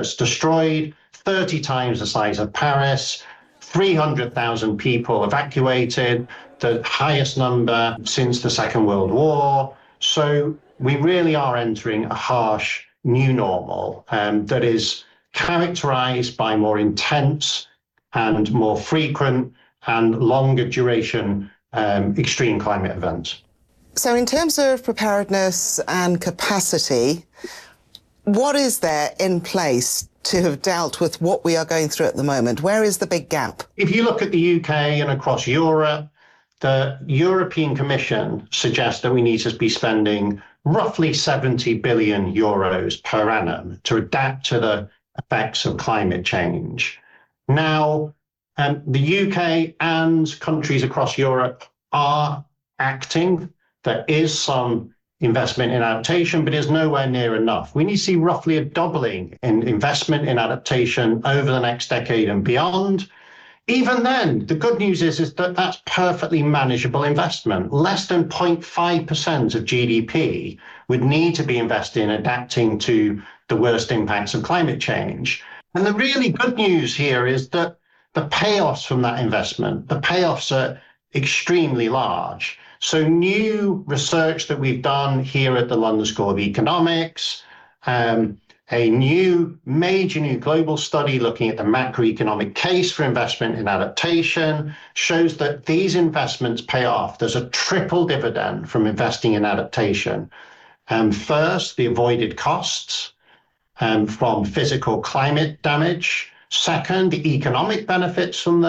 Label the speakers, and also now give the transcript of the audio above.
Speaker 1: has destroyed 30 times the size of Paris, 300,000 people evacuated, the highest number since the Second World War. So we really are entering a harsh new normal that is characterized by more intense and more frequent and longer duration extreme climate events.
Speaker 2: So in terms of preparedness and capacity, what is there in place to have dealt with what we are going through at the moment? Where is the big gap?
Speaker 1: If you look at the UK and across Europe, the European Commission suggests that we need to be spending roughly 70 billion euros per annum to adapt to the effects of climate change. Now, the UK and countries across Europe are acting. There is some investment in adaptation, but is nowhere near enough. We need to see roughly a doubling in investment in adaptation over the next decade and beyond. Even then, the good news is that that's perfectly manageable investment. Less than 0.5% of GDP would need to be invested in adapting to the worst impacts of climate change. And the really good news here is that the payoffs from that investment, the payoffs are extremely large. So new research that we've done here at the London School of Economics, a major new global study looking at the macroeconomic case for investment in adaptation shows that these investments pay off. There's a triple dividend from investing in adaptation. First, the avoided costs from physical climate damage. Second, the economic benefits from